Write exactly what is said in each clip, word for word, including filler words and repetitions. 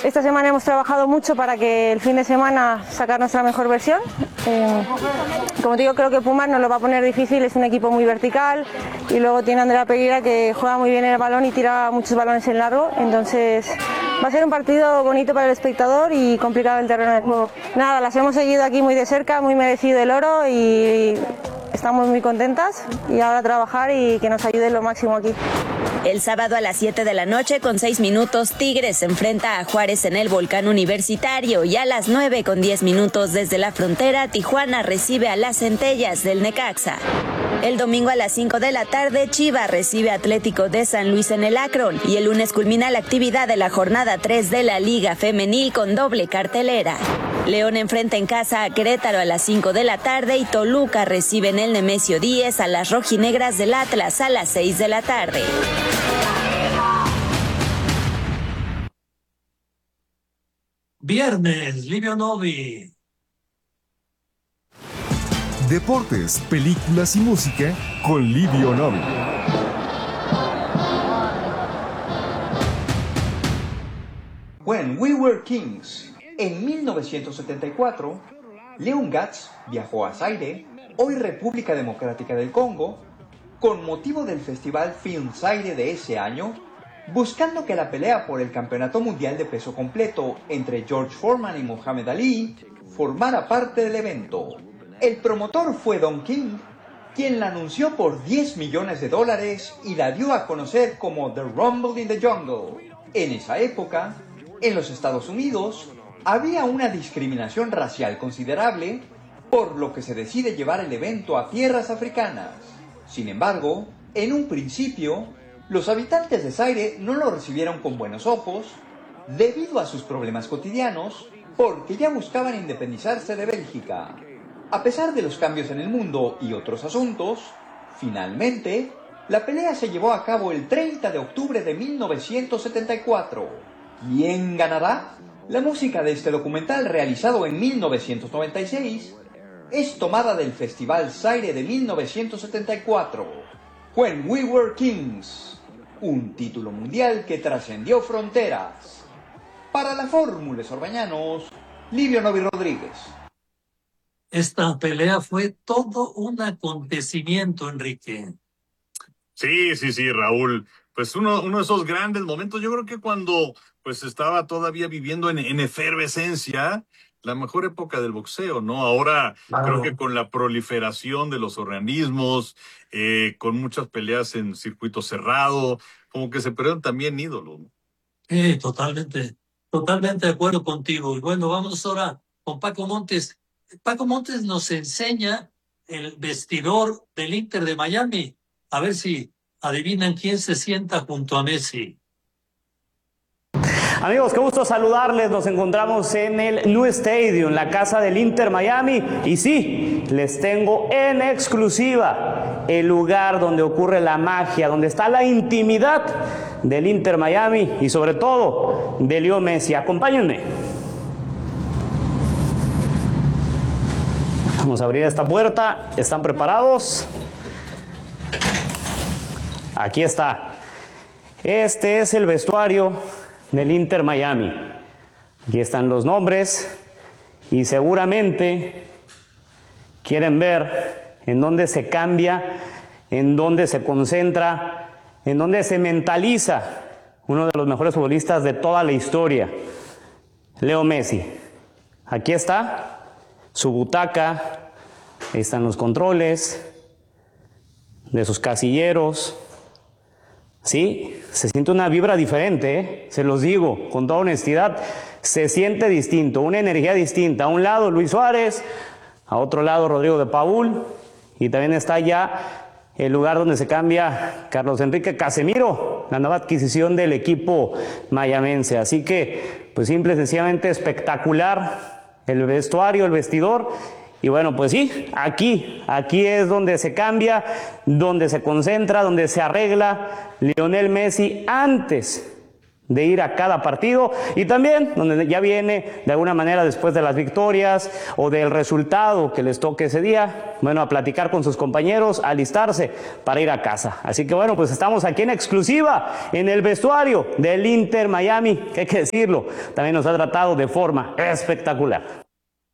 esta semana hemos trabajado mucho para que el fin de semana sacar nuestra mejor versión. Eh, como te digo, creo que Pumas nos lo va a poner difícil, es un equipo muy vertical y luego tiene a Andrea Pereira que juega muy bien el balón y tira muchos balones en largo, entonces va a ser un partido bonito para el espectador y complicado el terreno de juego. Nada, las hemos seguido aquí muy de cerca, muy merecido el oro y estamos muy contentas y ahora a trabajar y que nos ayude lo máximo aquí. El sábado a las siete de la noche con seis minutos Tigres se enfrenta a Juárez en el Volcán Universitario y a las nueve con diez minutos desde la frontera Tijuana recibe a las Centellas del Necaxa. El domingo a las cinco de la tarde Chivas recibe a Atlético de San Luis en el Akron y el lunes culmina la actividad de la jornada tres de la Liga Femenil con doble cartelera. León enfrenta en casa a Querétaro a las cinco de la tarde y Toluca recibe en el Nemesio Díez a las rojinegras del Atlas a las seis de la tarde. Viernes, Livio Novi. Deportes, películas y música con Livio Novi. When We Were Kings. En mil novecientos setenta y cuatro, Leon Gatz viajó a Zaire, hoy República Democrática del Congo, con motivo del Festival Film Zaire de ese año, buscando que la pelea por el Campeonato Mundial de Peso Completo entre George Foreman y Muhammad Ali formara parte del evento. El promotor fue Don King, quien la anunció por diez millones de dólares y la dio a conocer como The Rumble in the Jungle. En esa época, en los Estados Unidos, había una discriminación racial considerable, por lo que se decide llevar el evento a tierras africanas. Sin embargo, en un principio, los habitantes de Zaire no lo recibieron con buenos ojos, debido a sus problemas cotidianos, porque ya buscaban independizarse de Bélgica. A pesar de los cambios en el mundo y otros asuntos, finalmente, la pelea se llevó a cabo el treinta de octubre de mil novecientos setenta y cuatro. ¿Quién ganará? La música de este documental, realizado en mil novecientos noventa y seis, es tomada del Festival Zaire de mil novecientos setenta y cuatro, When We Were Kings, un título mundial que trascendió fronteras. Para la Fórmula Orbañanos, Livio Novi Rodríguez. Esta pelea fue todo un acontecimiento, Enrique. Sí, sí, sí, Raúl. Pues uno, uno de esos grandes momentos, yo creo que cuando pues estaba todavía viviendo en, en efervescencia, la mejor época del boxeo, ¿no? Ahora Claro. Creo que con la proliferación de los organismos, eh, con muchas peleas en circuito cerrado, como que se perdieron también ídolos, ¿no? Sí, totalmente, totalmente de acuerdo contigo. Y bueno, vamos ahora con Paco Montes. Paco Montes nos enseña el vestidor del Inter de Miami. A ver si adivinan quién se sienta junto a Messi. Amigos, qué gusto saludarles. Nos encontramos en el New Stadium, la casa del Inter Miami. Y sí, les tengo en exclusiva el lugar donde ocurre la magia, donde está la intimidad del Inter Miami y sobre todo de Leo Messi. Acompáñenme. Vamos a abrir esta puerta. ¿Están preparados? Aquí está. Este es el vestuario del Inter Miami. Aquí están los nombres y seguramente quieren ver en dónde se cambia, en dónde se concentra, en dónde se mentaliza uno de los mejores futbolistas de toda la historia, Leo Messi. Aquí está su butaca, ahí están los controles de sus casilleros. Sí, se siente una vibra diferente, ¿eh? Se los digo, con toda honestidad, se siente distinto, una energía distinta. A un lado Luis Suárez, a otro lado Rodrigo de Paul, y también está ya el lugar donde se cambia Carlos Enrique Casemiro, la nueva adquisición del equipo mayamense. Así que, pues simple y sencillamente espectacular el vestuario, el vestidor. Y bueno, pues sí, aquí, aquí es donde se cambia, donde se concentra, donde se arregla Lionel Messi antes de ir a cada partido y también donde ya viene de alguna manera después de las victorias o del resultado que les toque ese día, bueno, a platicar con sus compañeros, a alistarse para ir a casa. Así que bueno, pues estamos aquí en exclusiva en el vestuario del Inter Miami, que hay que decirlo, también nos ha tratado de forma espectacular.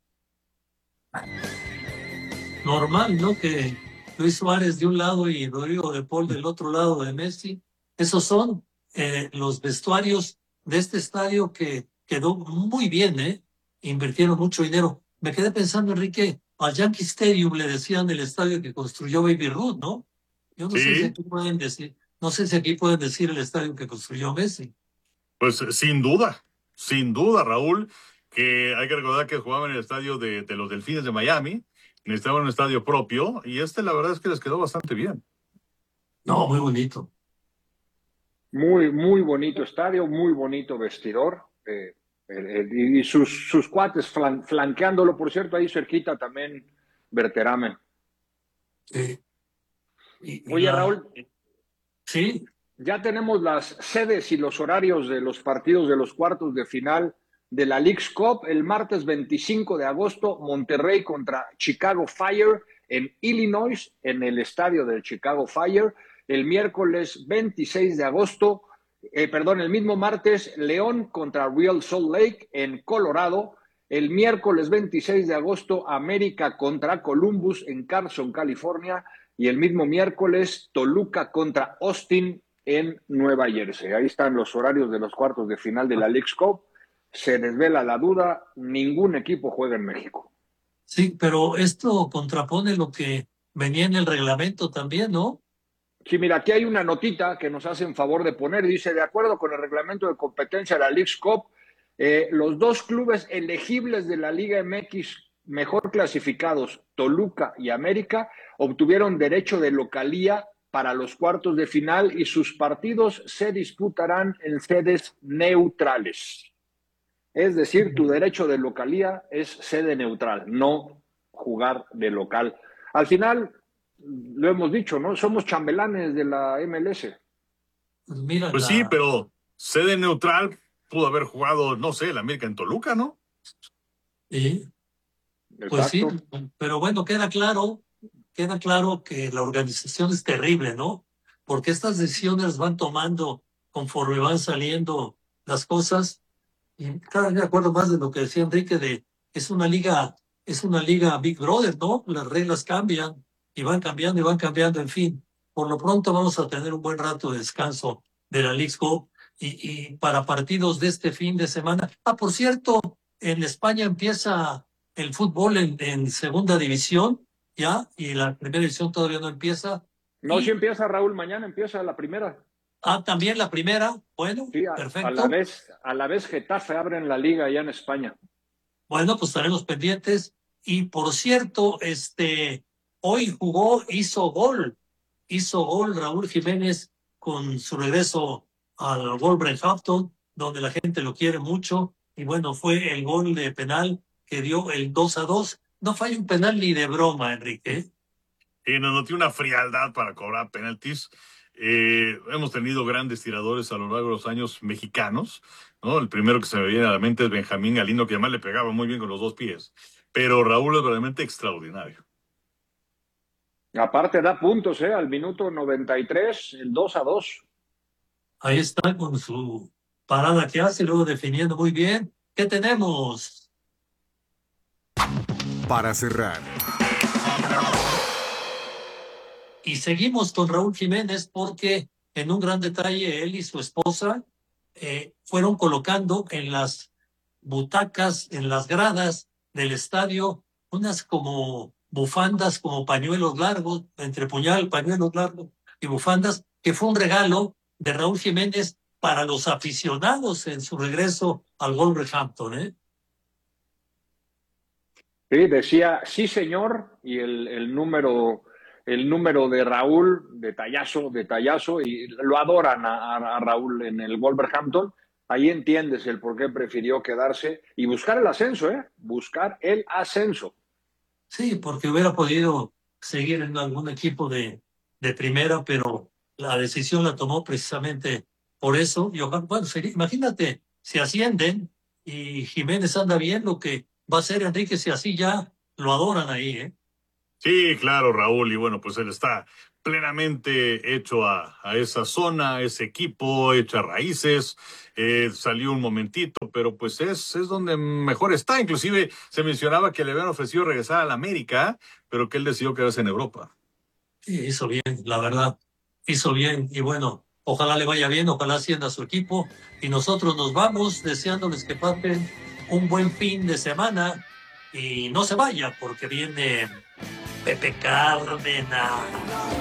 Normal, ¿no? Que Luis Suárez de un lado y Rodrigo de Paul del otro lado de Messi. Esos son eh, los vestuarios de este estadio que quedó muy bien, ¿eh? Invirtieron mucho dinero. Me quedé pensando, Enrique, al Yankee Stadium le decían el estadio que construyó Baby Ruth, ¿no? Yo no Sí. sé si aquí pueden decir, no sé si aquí pueden decir el estadio que construyó Messi. Pues sin duda, sin duda, Raúl, que hay que recordar que jugaban en el estadio de, de los Delfines de Miami, necesitaban un estadio propio, y este la verdad es que les quedó bastante bien. No, muy bonito. Muy, muy bonito estadio, muy bonito vestidor. Eh, el- el- y sus, sus cuates flan- flanqueándolo, por cierto, ahí cerquita también Berterame. Sí. Y- y Oye, la- Raúl, Sí, ya tenemos las sedes y los horarios de los partidos de los cuartos de final de la Leagues Cup. El martes veinticinco de agosto, Monterrey contra Chicago Fire en Illinois, en el estadio del Chicago Fire. El miércoles veintiséis de agosto, eh, perdón, el mismo martes, León contra Real Salt Lake en Colorado. El miércoles veintiséis de agosto, América contra Columbus en Carson, California. Y el mismo miércoles, Toluca contra Austin en Nueva Jersey. Ahí están los horarios de los cuartos de final de la Leagues Cup. Se desvela la duda, ningún equipo juega en México. sí, pero esto contrapone lo que venía en el reglamento también, ¿no? Sí, mira, aquí hay una notita que nos hacen favor de poner. Dice, de acuerdo con el reglamento de competencia de la Leagues Cup, eh, los dos clubes elegibles de la Liga M X mejor clasificados, Toluca y América, obtuvieron derecho de localía para los cuartos de final y sus partidos se disputarán en sedes neutrales. Es decir, tu derecho de localía es sede neutral, no jugar de local. Al final, lo hemos dicho, ¿no? Somos chambelanes de la M L S. Pues mira, Pues la- sí, pero sede neutral pudo haber jugado, no sé, el América en Toluca, ¿no? sí, pues sí, Exacto. pero bueno, queda claro, queda claro que la organización es terrible, ¿no? Porque estas decisiones van tomando conforme van saliendo las cosas. Y cada vez me acuerdo más de lo que decía Enrique de es una liga, es una liga Big Brother, ¿no? Las reglas cambian y van cambiando y van cambiando, en fin. Por lo pronto vamos a tener un buen rato de descanso de la Leagues Cup y, y para partidos de este fin de semana. Ah, por cierto, en España empieza el fútbol en, en segunda división, ¿ya? Y la primera división todavía no empieza. No, Y- si empieza Raúl, mañana empieza la primera. Ah, también la primera. Bueno, Sí, a, perfecto. a la vez, a la vez Getafe abren la liga allá en España. Bueno, pues estaremos pendientes. Y por cierto, este, hoy jugó, hizo gol, hizo gol Raúl Jiménez con su regreso al Wolverhampton, donde la gente lo quiere mucho. Y bueno, fue el gol de penal que dio el dos a dos. No falla un penal ni de broma, Enrique. Y nos notó una frialdad para cobrar penaltis. Eh, hemos tenido grandes tiradores a lo largo de los años mexicanos, ¿no? El primero que se me viene a la mente es Benjamín Galindo, que además le pegaba muy bien con los dos pies. Pero Raúl es realmente extraordinario. Aparte da puntos, ¿eh? Al minuto noventa y tres, el dos a dos. Ahí está con su parada que hace, luego definiendo muy bien. ¿Qué tenemos? Para cerrar, Y seguimos con Raúl Jiménez porque en un gran detalle él y su esposa eh, fueron colocando en las butacas, en las gradas del estadio, unas como bufandas, como pañuelos largos, entre puñal, pañuelos largos y bufandas, que fue un regalo de Raúl Jiménez para los aficionados en su regreso al Wolverhampton, ¿eh? Sí, decía, sí señor, y el, el número el número de Raúl, detallazo, detallazo, y lo adoran a, a, a Raúl en el Wolverhampton. Ahí entiendes el por qué prefirió quedarse y buscar el ascenso, ¿eh? Buscar el ascenso. Sí, porque hubiera podido seguir en algún equipo de, de primera, pero la decisión la tomó precisamente por eso, y ojalá, bueno, sería, imagínate, si ascienden y Jiménez anda bien, lo que va a ser Enrique, si así ya lo adoran ahí, ¿eh? Sí, claro, Raúl, y bueno, pues él está plenamente hecho a, a esa zona, a ese equipo, hecha raíces, eh, salió un momentito, pero pues es, es donde mejor está. Inclusive se mencionaba que le habían ofrecido regresar a la América, pero que él decidió quedarse en Europa. Sí, hizo bien, la verdad, hizo bien, y bueno, ojalá le vaya bien, ojalá ascienda a su equipo, y nosotros nos vamos deseándoles que pasen un buen fin de semana, y no se vaya, porque viene Pepe Cárdenas.